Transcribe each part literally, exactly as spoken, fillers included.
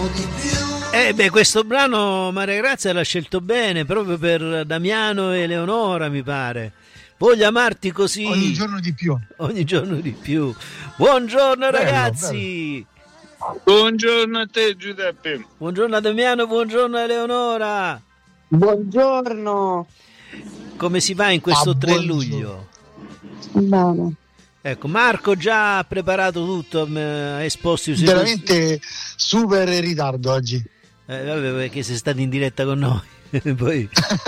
Eh beh, questo brano Maria Grazia l'ha scelto bene, proprio per Damiano e Eleonora, mi pare. Voglio amarti così. Ogni giorno di più. Ogni giorno di più. Buongiorno bello, ragazzi. Bello. Buongiorno a te Giuseppe. Buongiorno a Damiano, buongiorno a Eleonora. Buongiorno. Come si va in questo ah, tre luglio? Bene. Ecco, Marco già ha preparato tutto, ha esposto i suoi veramente super in ritardo oggi. Eh, vabbè, perché sei stato in diretta con noi. Poi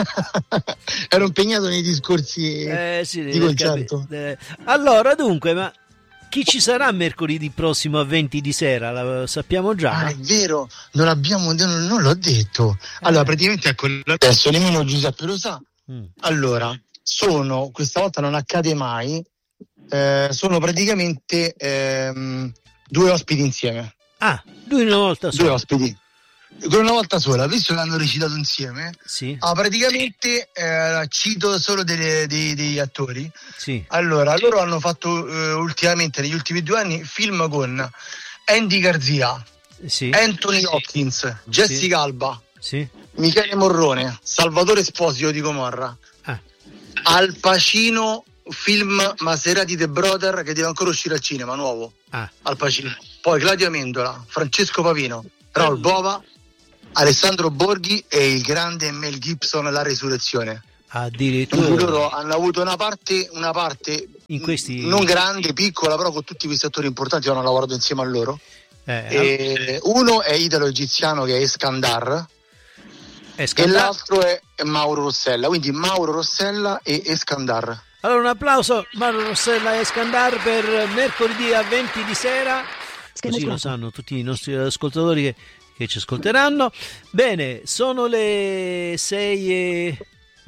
ero impegnato nei discorsi eh, sì, di concerto. Eh, allora, dunque, ma chi ci sarà mercoledì prossimo a venti di sera? Lo sappiamo già. Ah, è vero, non abbiamo non, non l'ho detto. Allora, eh. praticamente ecco, adesso nemmeno Giuseppe lo sa. Mm. Allora, sono, questa volta non accade mai, eh, sono praticamente ehm, due ospiti insieme. Ah, due una volta sola. Due ospiti. Una volta sola, visto che hanno recitato insieme, sì. ah, praticamente eh, cito solo delle, dei, degli attori. Sì. Allora, loro hanno fatto eh, ultimamente, negli ultimi due anni, film con Andy Garcia, sì. Anthony Hopkins, Jessica sì. Alba, sì. Michele Morrone, Salvatore Esposito di Gomorra, ah. Al Pacino, film Maserati The Brother, che deve ancora uscire al cinema, nuovo. Ah. Al Pacino. Poi Claudio Amendola, Francesco Pavino, Raul Bova, Alessandro Borghi e il grande Mel Gibson, La Resurrezione. Addirittura loro hanno avuto una parte, una parte in questi... non grande, piccola, però con tutti questi attori importanti hanno lavorato insieme a loro. Eh, e uno è italo-egiziano, che è Eskandar, Eskandar, e l'altro è Mauro Rossella. Quindi Mauro Rossella e Eskandar. Allora un applauso Mauro Rossella e Eskandar per mercoledì a venti di sera. Così lo sanno tutti i nostri ascoltatori che che ci ascolteranno. Bene, sono le sei e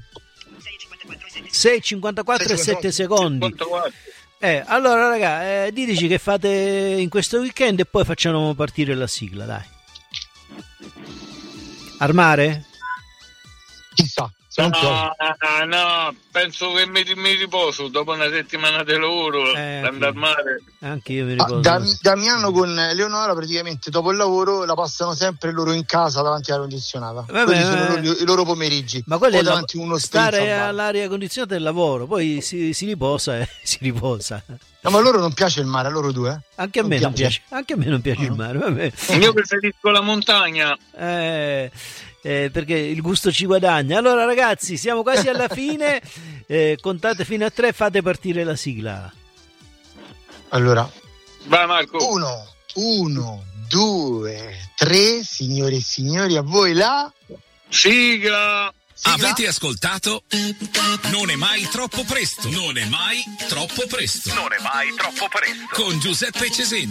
cinquantaquattro e sette secondi. Eh, allora raga, eh, diteci che fate in questo weekend e poi facciamo partire la sigla, dai. Armare? Chissà. No, no, no, penso che mi, mi riposo dopo una settimana di lavoro, eh, andare al mare. Anche io mi riposo. Ah, da, Damiano con Eleonora praticamente dopo il lavoro la passano sempre loro in casa davanti alla condizionata. Vabbè, quelli sono i loro, i loro pomeriggi. Ma quello è davanti la, uno stare all'aria condizionata del lavoro, poi si, si riposa e si riposa. No, ma a loro non piace il mare, a loro due? Eh? Anche a non me piace. non piace, anche a me non piace uh-huh. il mare. Vabbè. Io preferisco la montagna. Eh, eh, perché il gusto ci guadagna. Allora ragazzi, siamo quasi alla fine. Eh, contate fino a tre, fate partire la sigla. Allora, vai Marco. Uno, uno, due, tre, signore e signori, a voi la sigla. Sigla? Avete ascoltato? Non è mai troppo presto. Non è mai troppo presto. Non è mai troppo presto. Con Giuseppe Cesena.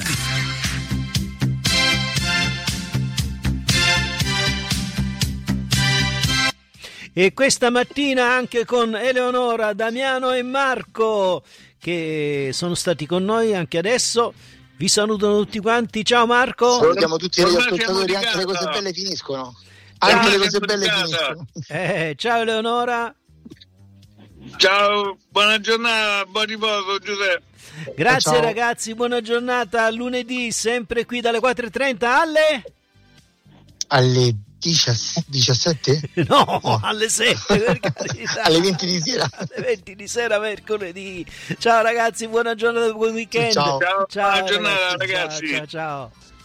E questa mattina anche con Eleonora, Damiano e Marco, che sono stati con noi anche adesso. Vi salutano tutti quanti. Ciao Marco. Salutiamo tutti gli ascoltatori, anche le cose belle finiscono. Anche le cose belle finiscono. Eh, ciao Eleonora. Ciao, buona giornata, buon riposo Giuseppe. Grazie ciao. Ragazzi, buona giornata. Lunedì sempre qui dalle quattro e trenta alle alle diciassette? No, no. alle sette. Alle venti di sera. Alle venti di sera mercoledì. Ciao ragazzi, buona giornata, buon weekend. Ciao, ciao, ciao buona giornata ragazzi. Ciao, ciao, ciao.